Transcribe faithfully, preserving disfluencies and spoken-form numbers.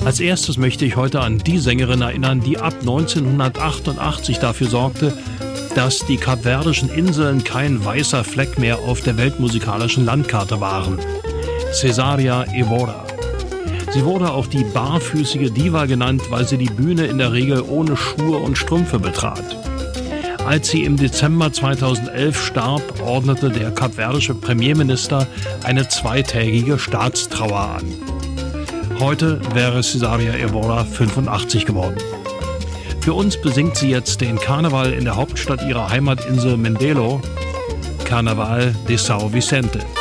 Als erstes möchte ich heute an die Sängerin erinnern, die ab neunzehnhundertachtundachtzig dafür sorgte, dass die Kapverdischen Inseln kein weißer Fleck mehr auf der weltmusikalischen Landkarte waren. Cesaria Evora. Sie wurde auch die barfüßige Diva genannt, weil sie die Bühne in der Regel ohne Schuhe und Strümpfe betrat. Als sie im Dezember zweitausendelf starb, ordnete der kapverdische Premierminister eine zweitägige Staatstrauer an. Heute wäre Cesaria Evora fünfundachtzig geworden. Für uns besingt sie jetzt den Karneval in der Hauptstadt ihrer Heimatinsel Mindelo, Carnaval de São Vicente.